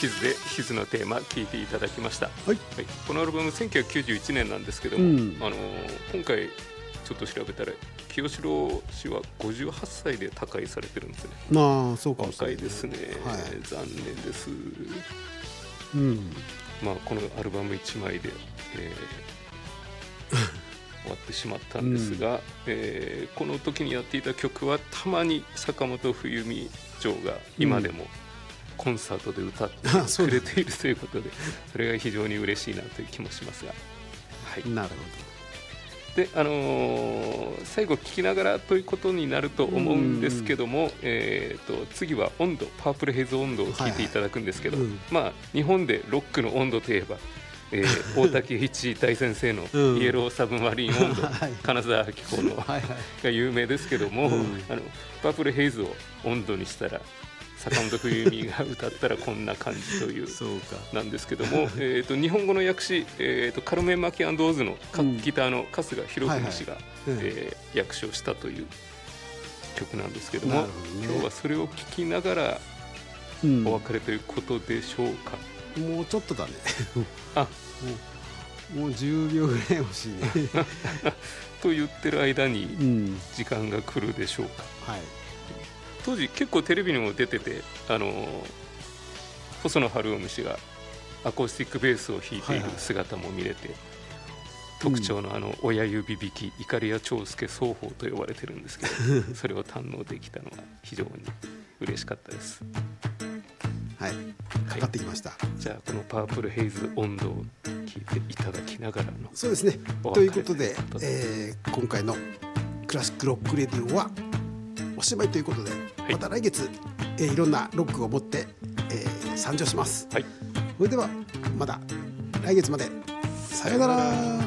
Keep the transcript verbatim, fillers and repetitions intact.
ヒズでヒズのテーマ聴いていただきました、 はい、はい、 このアルバムせんきゅうひゃくきゅうじゅういちねんなんですけども、うん、あの今回ちょっと調べたら清志郎氏はごじゅうはっさいで他界されてるんですね。 ああ、そうかもしれない。 若いですね、はい、残念です、 うん、 まあ、このアルバムいちまいで、えー、終わってしまったんですが、うん、えー、この時にやっていた曲はたまに坂本冬美嬢が今でもコンサートで歌ってくれているということで、それが非常に嬉しいなという気もしますが、 はい、なるほど。 で、あのー、最後聴きながらということになると思うんですけども、うん、えー、と次は温度、パープルヘイズ温度を聴いていただくんですけど、はいはい、うん、まあ、日本でロックの温度といえば、えー、大竹一大先生のイエローサブマリン温度、うん、金沢明子のが有名ですけども、うん、あのパープルヘイズを温度にしたら坂本冬美が歌ったらこんな感じというなんですけどもえと日本語の訳詞、えー、とカルメン・マキ&オーズのギターの春日博文氏が、うん、えー、訳詞をしたという曲なんですけども、ね、今日はそれを聴きながらお別れということでしょうか。 うん、もうちょっとだねあ、 もう、もうじゅうびょうぐらい欲しいねと言ってる間に時間が来るでしょうか。 うん、はい、 当時結構テレビにも出てて、あの細野晴臣氏がアコースティックベースを弾いている姿も見れて、はいはい、特徴のあの親指弾き、いかりや長介双方と呼ばれてるんですけどそれを堪能できたのが非常に嬉しかったです。 はい、かかってきました、はい、 じゃあこのパープルヘイズ温度を聞いていただきながらの、 そうですね、ということで、えー、今回のクラシックロックレディオはおしまいということで、はい、また来月、えー、いろんなロックを持って、えー、参上します、はい、それではまた来月まで、さようなら。